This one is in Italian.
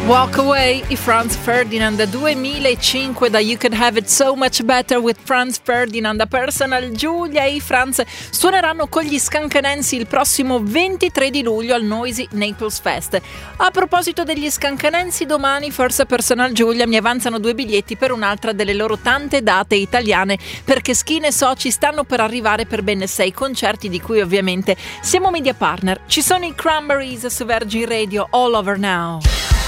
Walk Away, i Franz Ferdinand 2005 da You Can Have It So Much Better with Franz Ferdinand. A Personal Giulia e i Franz suoneranno con gli Scancanensi il prossimo 23 di luglio al Noisy Naples Fest. A proposito degli Scancanensi, domani forse a Personal Giulia mi avanzano 2 biglietti per un'altra delle loro tante date italiane, perché Skin e Soci stanno per arrivare per ben 6 concerti, di cui ovviamente siamo media partner. Ci sono i Cranberries su Virgin Radio, All Over Now.